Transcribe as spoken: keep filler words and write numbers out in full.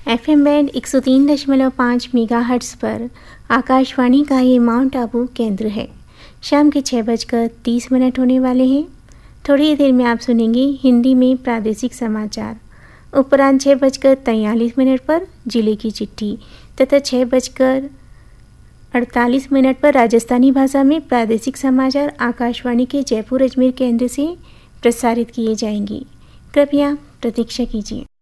F M band एक सौ तीन दशमलव पाँच मेगाहर्ट्ज़ पर आकाशवाणी का ये माउंट आबू केंद्र है। शाम के छः बजकर तीस मिनट होने वाले हैं। थोड़ी देर में आप सुनेंगे हिंदी में प्रादेशिक समाचार। उपरांत छः बजकर तैंतालीस मिनट पर जिले की चिट्ठी तथा छः बजकर अड़तालीस मिनट पर राजस्थानी भाषा में प्रादेशिक समाचार आकाशवाणी के जयपुर अजमेर केंद्र से प्रसारित किए जाएंगे। कृपया प्रतीक्षा कीजिए।